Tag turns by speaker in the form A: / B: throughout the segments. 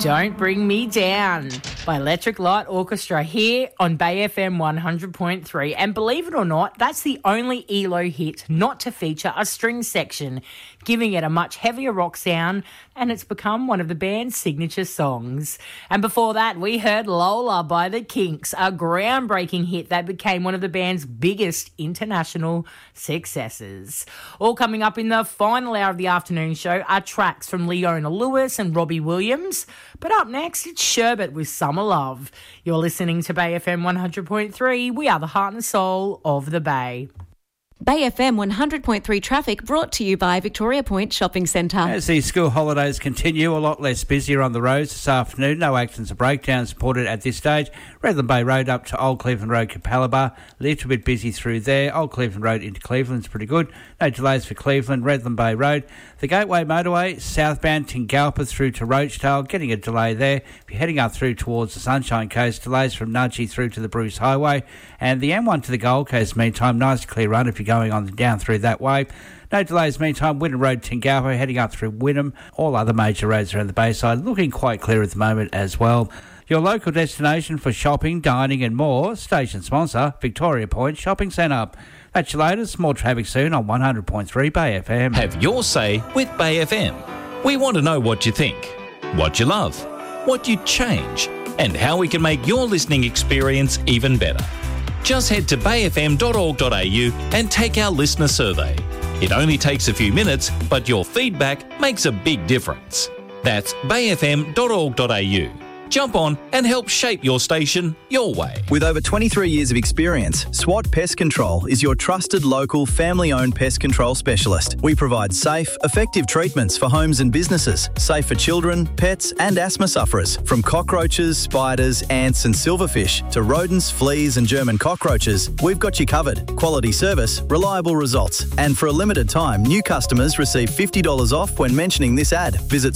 A: Don't Bring Me Down by Electric Light Orchestra here on Bay FM 100.3. And believe it or not, that's the only ELO hit not to feature a string section, giving it a much heavier rock sound, and it's become one of the band's signature songs. And before that, we heard Lola by The Kinks, a groundbreaking hit that became one of the band's biggest international successes. All coming up in the final hour of the afternoon show are tracks from Leona Lewis and Robbie Williams. But up next, it's Sherbet with Summer Love. You're listening to Bay FM 100.3. We are the heart and soul of the Bay.
B: Bay FM 100.3 traffic brought to you by Victoria Point Shopping Centre.
C: As the school holidays continue, a lot less busier on the roads this afternoon. No accidents or breakdowns reported at this stage. Redland Bay Road up to Old Cleveland Road, Capalaba. A little bit busy through there. Old Cleveland Road into Cleveland's pretty good. No delays for Cleveland. Redland Bay Road. The Gateway Motorway, southbound Tingalpa through to Roachdale, getting a delay there. If you're heading up through towards the Sunshine Coast, delays from Nudgee through to the Bruce Highway. And the M1 to the Gold Coast, meantime, nice clear run if you're going on down through that way. No delays meantime. Wynnum Road, Tingalpa, heading up through Wynnum. All other major roads around the Bayside looking quite clear at the moment as well. Your local destination for shopping, dining and more. Station sponsor, Victoria Point Shopping Centre. That's your latest. More traffic soon on 100.3 Bay FM.
D: Have your say with Bay FM. We want to know what you think, what you love, what you'd change, and how we can make your listening experience even better. Just head to bayfm.org.au and take our listener survey. It only takes a few minutes, but your feedback makes a big difference. That's bayfm.org.au. Jump on and help shape your station your way.
E: With over 23 years of experience, SWAT Pest Control is your trusted local family-owned pest control specialist. We provide safe, effective treatments for homes and businesses, safe for children, pets and asthma sufferers. From cockroaches, spiders, ants and silverfish to rodents, fleas and German cockroaches, we've got you covered. Quality service, reliable results. And for a limited time, new customers receive $50 off when mentioning this ad. Visit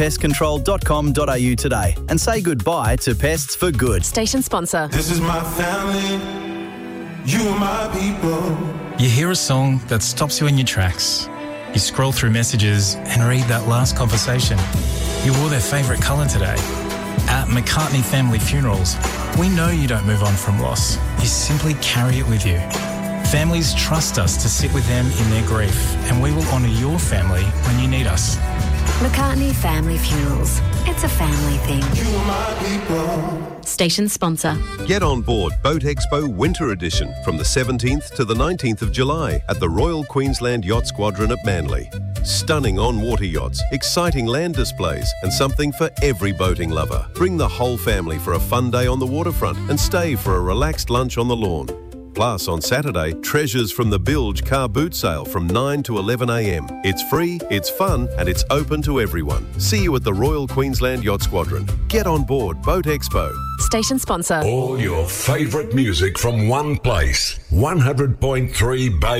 E: swatpestcontrol.com.au today and say goodbye to pests for good.
B: Station sponsor.
F: This is my family, you are my people.
G: You hear a song that stops you in your tracks. You scroll through messages and read that last conversation. You wore their favourite colour today. At McCartney Family Funerals, we know you don't move on from loss. You simply carry it with you. Families trust us to sit with them in their grief, and we will honour your family when you need us.
B: McCartney Family Funerals. It's a family thing.
F: You are my people.
B: Station sponsor.
H: Get on board Boat Expo Winter Edition from the 17th to the 19th of July at the Royal Queensland Yacht Squadron at Manly. Stunning on-water yachts, exciting land displays and something for every boating lover. Bring the whole family for a fun day on the waterfront and stay for a relaxed lunch on the lawn. Plus, on Saturday, treasures from the Bilge car boot sale from 9 to 11 a.m. It's free, it's fun, and it's open to everyone. See you at the Royal Queensland Yacht Squadron. Get on board Boat Expo.
B: Station sponsor.
I: All your favourite music from one place. 100.3 Bay